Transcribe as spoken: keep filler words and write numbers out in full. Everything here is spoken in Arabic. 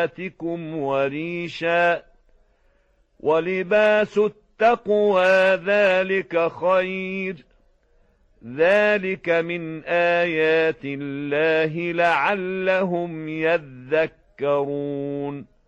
أَصْوَاتِكُمْ وَرِيشًا وَلِبَاسُ التَّقْوَى ذَلِكَ خَيْرٌ ذَلِكَ مِنْ آيَاتِ اللَّهِ لَعَلَّهُمْ يَذَّكَّرُونَ